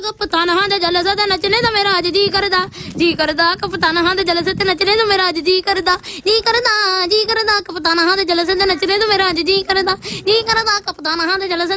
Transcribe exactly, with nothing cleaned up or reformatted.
ਕਪਤਾਨਾਂ ਦੇ ਜਲਸੇ ਤੇ ਨੱਚਣੇ ਦਾ ਮੇਰਾ ਅੱਜ ਜੀ ਕਰਦਾ ਜੀ ਕਰਦਾ ਕਪਤਾਨਾਂ ਦੇ ਜਲਸੇ ਤੇ ਨੱਚਣੇ ਦਾ ਮੇਰਾ ਅੱਜ ਜੀ ਕਰਦਾ ਜੀ ਕਰਦਾ ਜੀ ਕਰਦਾ ਕਪਤਾਨਾਂ ਦੇ ਜਲਸੇ ਤੇ ਨੱਚਣੇ ਦਾ ਮੇਰਾ ਅੱਜ ਜੀ ਕਰਦਾ ਜੀ ਕਰਦਾ ਕਪਤਾਨਾਂ ਦੇ ਜਲਸੇ